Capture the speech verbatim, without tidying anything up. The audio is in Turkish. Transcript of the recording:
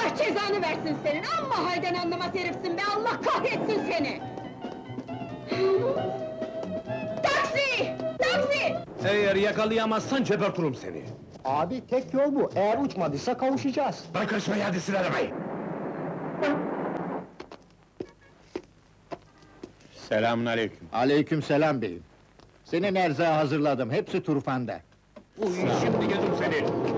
Allah cezanı versin senin! Amma halden anlamaz herifsin be! Allah kahretsin seni! Taksi! Taksi! Eğer yakalayamazsan gebertirim seni! Abi tek yol bu, eğer uçmadıysa kavuşacağız. Bırakın şuraya, hadi sür arabayı! Selamünaleyküm. Aleykümselam beyim. Senin erzağı hazırladım, hepsi turfanda. Uy, şimdi yedim seni!